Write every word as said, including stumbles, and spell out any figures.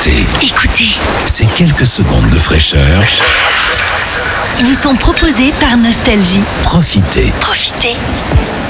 Écoutez, Écoutez, ces quelques secondes de fraîcheur, vous sont proposés par Nostalgie. profitez. Profitez.